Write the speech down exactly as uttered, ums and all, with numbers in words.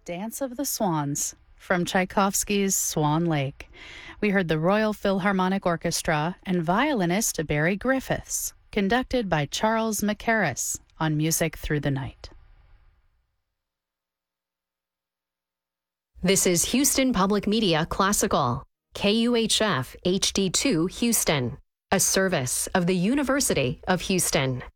Dance of the Swans from Tchaikovsky's Swan Lake. We heard the Royal Philharmonic Orchestra and violinist Barry Griffiths, conducted by Charles Mackerras on Music Through the Night. This is Houston Public Media Classical, K U H F H D two Houston, a service of the University of Houston.